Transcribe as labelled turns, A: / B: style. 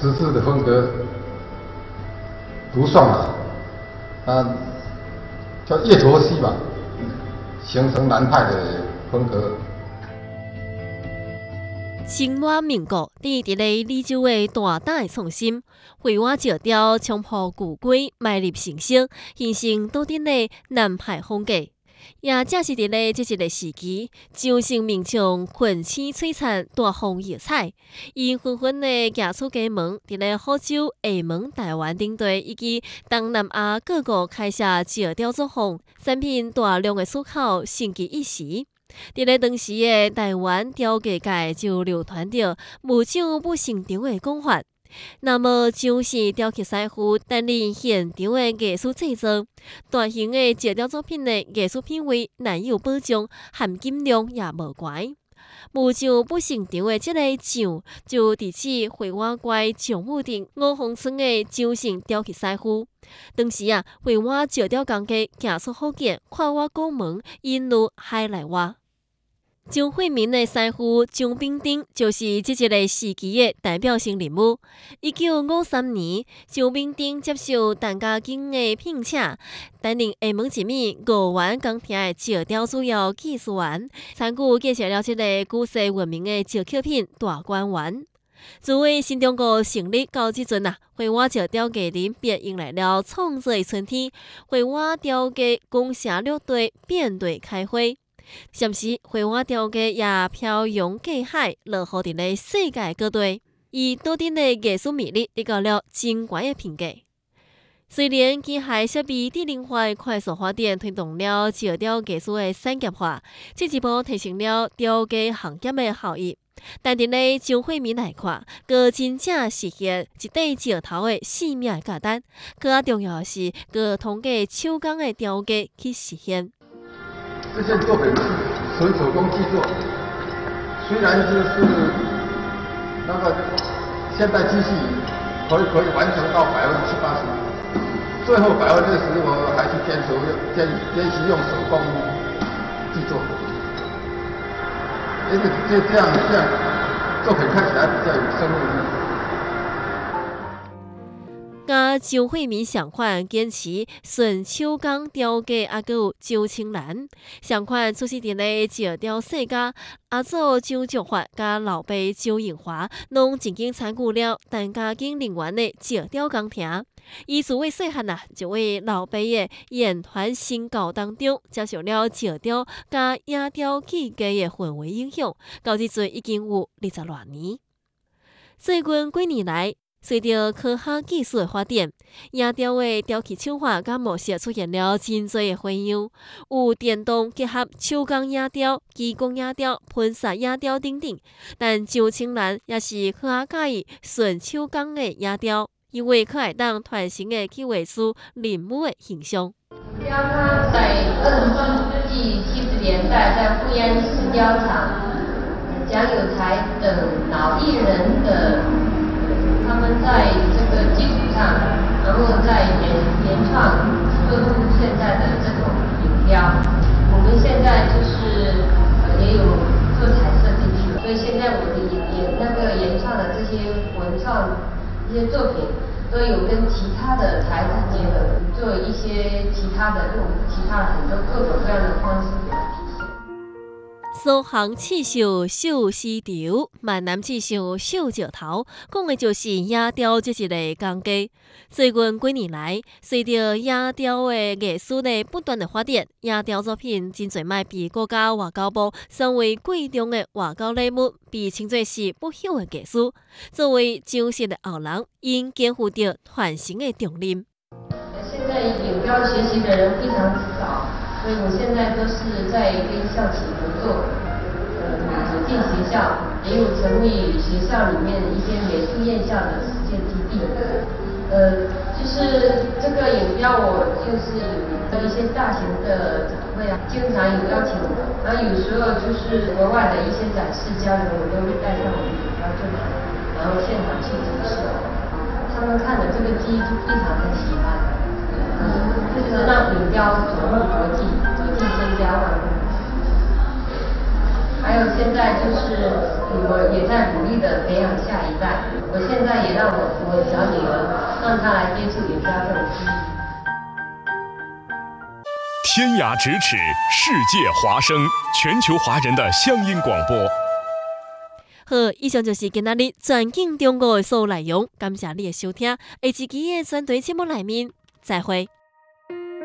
A: 十字的风格独创啊，它叫叶陀戏吧，形成南派的风格。
B: 清末民国，伫个李州的大胆的创新，绘画石雕冲破旧规，迈入新式，形成多点的南派风格。也正是伫咧这一个时期，上城民众群星璀璨，大放异彩，因纷纷的行出家门，伫咧福州、厦门、台湾等地以及东南亚各国开设石雕作坊，产品大量的出口，盛极一时。伫咧当时的台湾雕刻界就流传着“无奖不成场”的讲法。那么，就是雕刻师傅担任现场的艺术制作，大型的石雕作品的艺术品位难有保障，含金量也无悬。无奖不成场的这个奖，就伫指绘画界蒋武定、五峰村的蒋姓雕刻师傅。当时绘画石雕工艺行出福建，跨越国门，引入海内外。蒋惠民的师傅蒋炳丁就是这一个时期的代表性人物。1953年，蒋炳丁接受陈嘉庚的聘请，担任厦门一米5元钢铁的石雕主要技术员，参与建设了这个举世闻名的石刻品大观园。自为新中国成立到即阵绘画石雕艺人便迎来了创作的春天，绘画雕刻攻城略地，遍地开花。暂时，绘画雕刻也飘扬过海，落户伫咧世界各地，以多点的艺术魅力得到了真悬的评价。虽然机械设备智能化的快速发展，推动了石雕艺术的产业化，这一步提升了雕刻行业的效益，但伫咧蒋惠民来看，佮真正实现一块石头的细命的价值，更重要的是，佮通过手工的雕刻去实现。
A: 这件作品是纯手工制作，虽然就是那个现代机器可以完成到70%-80%，最后20%我还是坚持用手工制作。这样作品看起来比较有生命力。
B: 甲蒋惠民相款坚持纯手工雕刻，还有蒋青兰相款出世伫咧石雕世家，阿祖蒋竹发甲老爸蒋永华，拢曾经参与了陈嘉庚陵园的石雕工程。伊自为细汉就为老爸的演团新教当中接受了石雕甲影雕技艺的氛围影响，到即阵已经有20多年。最近几年来，随着科学技术的发展，影雕的雕刻手法甲模式出现了真多的花样，有电动结合手工影雕、激光影雕、喷砂影雕等等。但蒋青兰也是较介意纯手工的影雕，因为可会当传承的去画出人物的形象。
C: 雕它在20世纪70年代在富安石雕厂，蒋友才等老艺人的。他们在这个基础上，然后再原创做出现在的这种影雕。我们现在就是也有色彩设进去，所以现在我们那个原创的这些文创一些作品，都有跟其他的材质结合，做一些其他的用其他的很多各种各样的方式给它体现。
B: 苏杭刺绣绣丝绸，闽南刺绣绣石头，讲的就是影雕这一个工艺。最近几年来，随着影雕的艺术的不断的发展，影雕作品真侪卖被国家外交部选为贵重的外交礼物，被称作是不朽的艺术。作为蒋氏的后人，应肩负着传承的重任。
C: 现在影雕学习的人非常少。所以我现在都是在跟校企合作，走进学校，也有成立学校里面一些美术院校的实践基地。就是这个影雕，我就是有一些大型的展会经常有邀请我，然后有时候就是国外的一些展示交流，我都会带上我的影雕作品，然后现场去展示。他们看了这个机就非常的喜欢。就是让影雕走入国际，走进千家万户。还还有现在就是我也在努力的培养下一代。我现在也让我小女儿让她来接触也加分。
D: 天涯咫尺，世界华声，全球华人的乡音广播。
B: 好，以上就是今仔日全景中国的所有内容，感谢你的收听，下一期的选题节目内面再会。